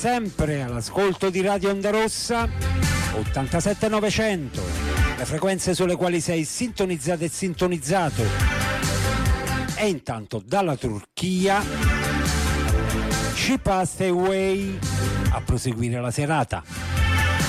sempre all'ascolto di Radio Onda Rossa 87900, le frequenze sulle quali sei sintonizzato e sintonizzato. E intanto dalla Turchia She Passed Away a proseguire la serata.